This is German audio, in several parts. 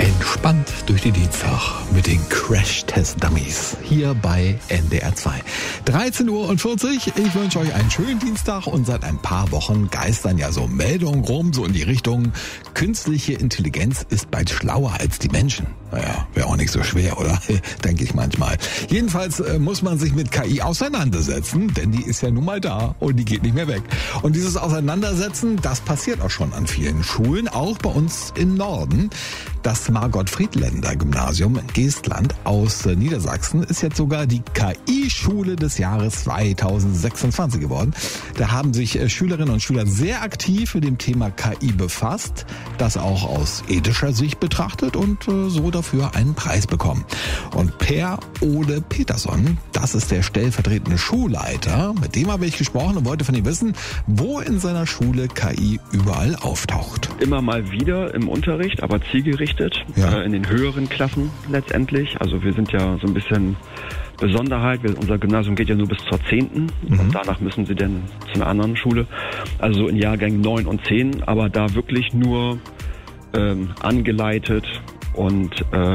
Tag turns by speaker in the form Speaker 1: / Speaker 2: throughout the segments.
Speaker 1: Entspannt durch den Dienstag mit den Crash-Test-Dummies hier bei NDR 2. 13:40 Uhr. Ich wünsche euch einen schönen Dienstag und seit ein paar Wochen geistern ja so Meldungen rum, so in die Richtung, künstliche Intelligenz ist bald schlauer als die Menschen. Naja, wäre auch nicht so schwer, oder? Denke ich manchmal. Jedenfalls muss man sich mit KI auseinandersetzen, denn die ist ja nun mal da und die geht nicht mehr weg. Und dieses Auseinandersetzen, das passiert auch schon an vielen Schulen, auch bei uns im Norden. Das Margot-Friedländer-Gymnasium in Geestland aus Niedersachsen ist jetzt sogar die KI-Schule des Jahres 2026 geworden. Da haben sich Schülerinnen und Schüler sehr aktiv mit dem Thema KI befasst, das auch aus ethischer Sicht betrachtet und so dafür einen Preis bekommen. Und Per Ole Peterson, das ist der stellvertretende Schulleiter, mit dem habe ich gesprochen und wollte von ihm wissen, wo in seiner Schule KI überall auftaucht.
Speaker 2: Immer mal wieder im Unterricht, aber zielgerichtet, in den höheren Klassen letztendlich. Also wir sind ja so ein bisschen Besonderheit. Unser Gymnasium geht ja nur bis zur 10. Und danach müssen sie dann zu einer anderen Schule. Also in Jahrgängen 9 und 10, aber da wirklich nur angeleitet und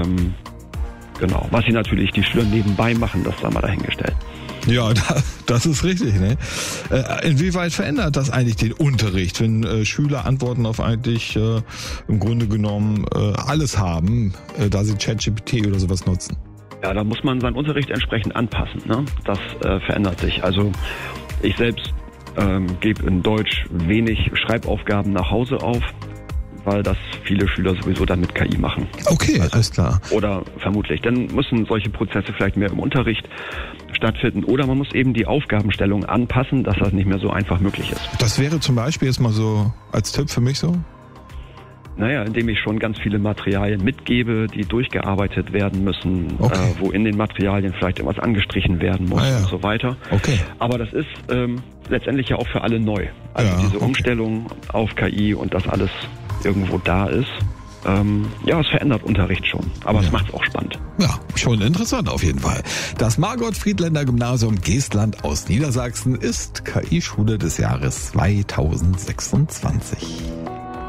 Speaker 2: genau. Was sie natürlich die Schüler nebenbei machen, das sei mal dahingestellt.
Speaker 1: Ja, das ist richtig, ne? Inwieweit verändert das eigentlich den Unterricht, wenn Schüler Antworten auf eigentlich im Grunde genommen alles haben, da sie ChatGPT oder sowas nutzen?
Speaker 2: Ja, da muss man seinen Unterricht entsprechend anpassen, ne? Das verändert sich. Also ich selbst gebe in Deutsch wenig Schreibaufgaben nach Hause auf, weil das viele Schüler sowieso dann mit KI machen.
Speaker 1: Okay, alles klar.
Speaker 2: Oder vermutlich. Dann müssen solche Prozesse vielleicht mehr im Unterricht stattfinden. Oder man muss eben die Aufgabenstellung anpassen, dass das nicht mehr so einfach möglich ist.
Speaker 1: Das wäre zum Beispiel jetzt mal so als Tipp für mich so?
Speaker 2: Naja, indem ich schon ganz viele Materialien mitgebe, die durchgearbeitet werden müssen, wo in den Materialien vielleicht irgendwas angestrichen werden muss und so weiter.
Speaker 1: Okay.
Speaker 2: Aber das ist letztendlich ja auch für alle neu. Also diese Umstellung auf KI und das alles irgendwo da ist. Es verändert Unterricht schon, aber es macht es auch spannend.
Speaker 1: Ja, schon interessant auf jeden Fall. Das Margot-Friedländer-Gymnasium Geestland aus Niedersachsen ist KI-Schule des Jahres 2026.